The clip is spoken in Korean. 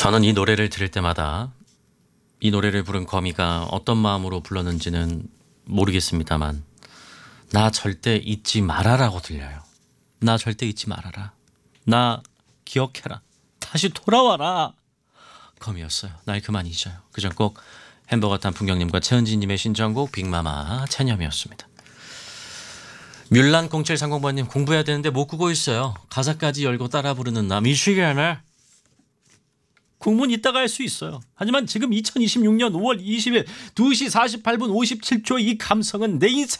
저는 이 노래를 들을 때마다 이 노래를 부른 거미가 어떤 마음으로 불렀는지는 모르겠습니다만 나 절대 잊지 말아라고 들려요. 나 절대 잊지 말아라. 나 기억해라. 다시 돌아와라. 거미였어요. 날 그만 잊어요. 그전 꼭 햄버거 탄 풍경님과 최은지님의 신청곡 빅마마 체념이었습니다. 뮬란 0730번님 공부해야 되는데 못 구고 있어요. 가사까지 열고 따라 부르는 나 미치겠네. 공부는 이따가 할 수 있어요. 하지만 지금 2026년 5월 20일 2시 48분 57초 이 감성은 내 인생